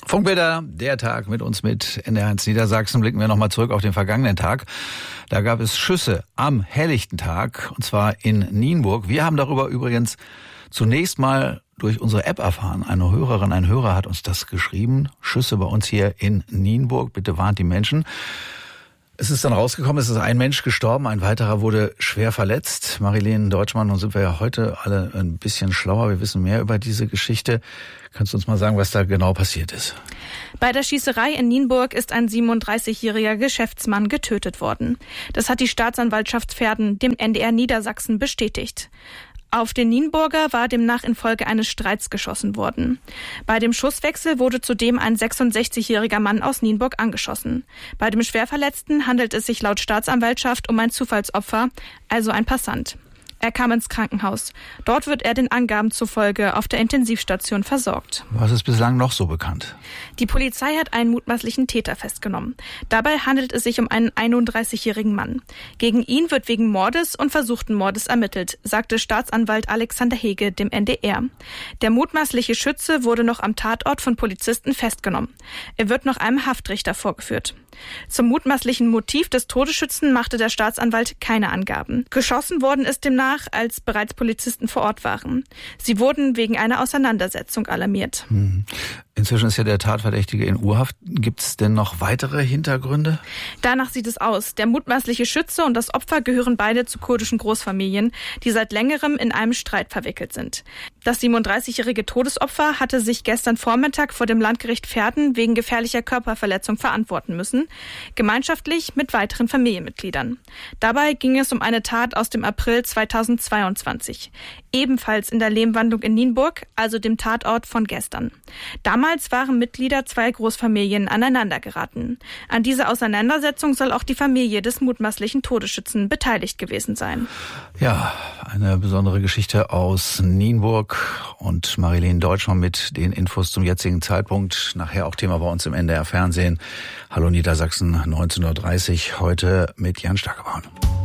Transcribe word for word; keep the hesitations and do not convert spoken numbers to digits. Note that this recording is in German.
Funkbilder, der Tag mit uns mit N D R eins Niedersachsen. Blicken wir nochmal zurück auf den vergangenen Tag. Da gab es Schüsse am helllichten Tag, und zwar in Nienburg. Wir haben darüber übrigens zunächst mal durch unsere App erfahren. Eine Hörerin, ein Hörer hat uns das geschrieben. Schüsse bei uns hier in Nienburg. Bitte warnt die Menschen. Es ist dann rausgekommen, es ist ein Mensch gestorben, ein weiterer wurde schwer verletzt. Marilene Deutschmann, nun sind wir ja heute alle ein bisschen schlauer, wir wissen mehr über diese Geschichte. Kannst du uns mal sagen, was da genau passiert ist? Bei der Schießerei in Nienburg ist ein siebenunddreißigjähriger Geschäftsmann getötet worden. Das hat die Staatsanwaltschaft Verden dem N D R Niedersachsen bestätigt. Auf den Nienburger war demnach infolge eines Streits geschossen worden. Bei dem Schusswechsel wurde zudem ein sechsundsechzigjähriger Mann aus Nienburg angeschossen. Bei dem Schwerverletzten handelt es sich laut Staatsanwaltschaft um ein Zufallsopfer, also ein Passant. Er kam ins Krankenhaus. Dort wird er den Angaben zufolge auf der Intensivstation versorgt. Was ist bislang noch so bekannt? Die Polizei hat einen mutmaßlichen Täter festgenommen. Dabei handelt es sich um einen einunddreißigjährigen Mann. Gegen ihn wird wegen Mordes und versuchten Mordes ermittelt, sagte Staatsanwalt Alexander Hege dem N D R. Der mutmaßliche Schütze wurde noch am Tatort von Polizisten festgenommen. Er wird noch einem Haftrichter vorgeführt. Zum mutmaßlichen Motiv des Todesschützen machte der Staatsanwalt keine Angaben. Geschossen worden ist demnach, als bereits Polizisten vor Ort waren. Sie wurden wegen einer Auseinandersetzung alarmiert. Hm. Inzwischen ist ja der Tatverdächtige in U-Haft. Gibt es denn noch weitere Hintergründe? Danach sieht es aus. Der mutmaßliche Schütze und das Opfer gehören beide zu kurdischen Großfamilien, die seit längerem in einem Streit verwickelt sind. Das siebenunddreißigjährige Todesopfer hatte sich gestern Vormittag vor dem Landgericht Verden wegen gefährlicher Körperverletzung verantworten müssen, gemeinschaftlich mit weiteren Familienmitgliedern. Dabei ging es um eine Tat aus dem April zweitausendzweiundzwanzig. Ebenfalls in der Lehmwandlung in Nienburg, also dem Tatort von gestern. Damals waren Mitglieder zwei Großfamilien aneinandergeraten. An dieser Auseinandersetzung soll auch die Familie des mutmaßlichen Todesschützen beteiligt gewesen sein. Ja, eine besondere Geschichte aus Nienburg und Marilene Deutschmann mit den Infos zum jetzigen Zeitpunkt. Nachher auch Thema bei uns im N D R Fernsehen. Hallo Niedersachsen, neunzehn Uhr dreißig, heute mit Jan Starkeborn.